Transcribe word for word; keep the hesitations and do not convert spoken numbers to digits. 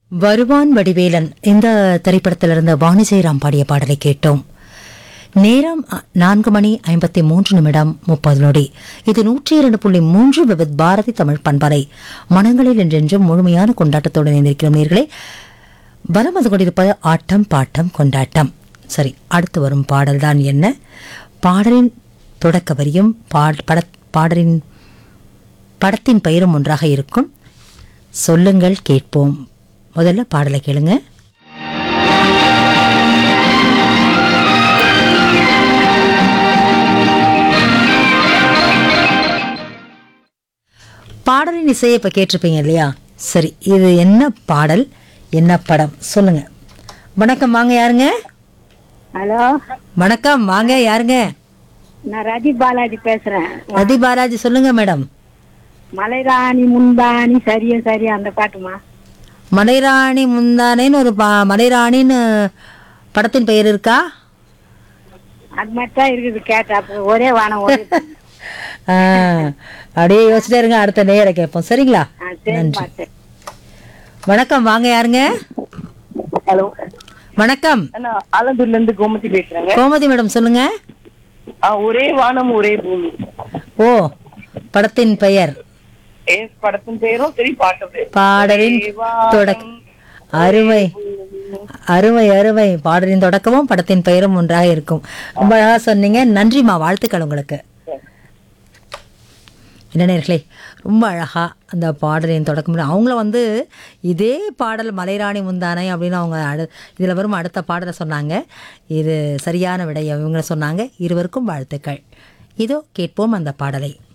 வருவான் வடிவேலன் இந்த திரைப்படத்திலிருந்து வாணி ஜெயராம் பாடிய பாடலை கேட்டோம். நேரம் அ, நான்கு மணி ஐம்பத்தி மூன்று நிமிடம் முப்பது நொடி. இது நூற்றி இரண்டு புள்ளி மூன்று விவித் பாரதி தமிழ் பண்பலை. மனங்களில் என்றென்றும் முழுமையான கொண்டாட்டத்தோடு இணைந்திருக்கிறோம் நேர்களே. வலம் வந்து கொண்டிருப்பது ஆட்டம் பாட்டம் கொண்டாட்டம். சரி, அடுத்து வரும் பாடல்தான் என்ன? பாடலின் தொடக்க வரியும் பாட- பட- பாடலின் படத்தின் பெயரும் ஒன்றாக இருக்கும். சொல்லுங்கள் கேட்போம். முதல்ல பாடலை கேளுங்க. பாடலின் இசையை இப்ப கேட்டிருப்பீங்க இல்லையா? சரி, இது என்ன பாடல், என்ன படம்? சொல்லுங்க. வணக்கம், வாங்க. யாருங்க? ஹலோ, வணக்கம், வாங்க. யாருங்க? நான் ரதி பாலாஜி பேசுறேன். ரதி பாலாஜி, சொல்லுங்க மேடம். மலைராணி முந்தானி சரியா சரியா அந்த பாட்டுமா? மலைராணி முந்தானேன்னு ஒரு பா மலைராணின்னு படத்தின் பெயர் இருக்கா? அது மட்டும் தான் இருக்குது. கேட்டா அப்ப ஒரே வானம் ஒரே பாட்டு. ஆ, அப்படியே யோசிச்சிட்டே இருங்க, அடுத்த நேர கேட்போம். சரிங்களா? ஆ, சரி நன்றி. பாட்டு. வணக்கம், வாங்க. யாருங்க? ஹலோ, வணக்கம், நான் ஆலந்தூர்ல இருந்து கோமதி பேசுறேங்க. கோமதி மேடம், சொல்லுங்க. ஆ, ஒரே வானம் ஒரே பூமி. ஓ, படத்தின் பெயர், ஏ படத்தின் பேரும் சரி, பாட்டு பேர். பாடலின் ஒரே வானம், தொடக்க. அருமை, அருமை, அருமை. பாடலின் தொடக்கமும் படத்தின் பெயரும் ஒன்றாக இருக்கும். ரொம்ப அழகா சொன்னீங்க. நன்றிமா, வாழ்த்துக்கள் உங்களுக்கு. என்ன நேர்களே, ரொம்ப அழகா அந்த பாடலின் தொடக்கம். அவங்கள வந்து இதே பாடல் மலைராணி முந்தானை அப்படின்னு அவங்க அடு இதில் வரும் அடுத்த பாடலை சொன்னாங்க. இது சரியான விடை இவங்க சொன்னாங்க. இருவருக்கும் வாழ்த்துக்கள். இதோ கேட்போம் அந்த பாடலை.